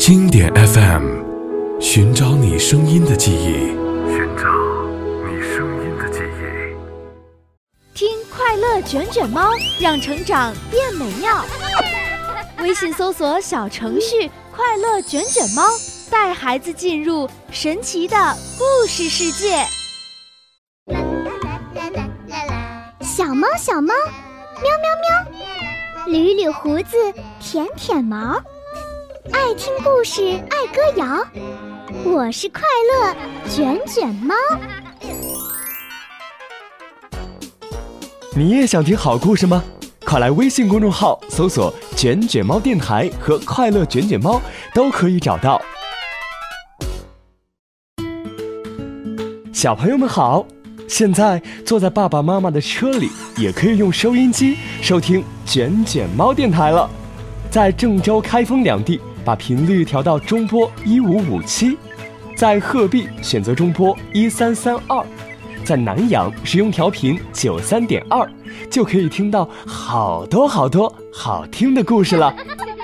经典 FM， 寻找你声音的记忆， 听快乐卷卷猫，让成长变美妙。微信搜索小程序快乐卷卷猫，带孩子进入神奇的故事世界。 小猫小猫，喵喵喵，捋捋胡子，舔舔毛，爱听故事，爱歌谣。我是快乐卷卷猫。 你也想听好故事吗？快来微信公众号搜索卷卷猫电台和快乐卷卷猫，都可以找到。小朋友们好，现在坐在爸爸妈妈的车里，也可以用收音机收听卷卷猫电台了。在郑州、开封两地把频率调到中波1557，在鹤壁选择中波1332，在南阳使用调频93.2，就可以听到好多好听的故事了。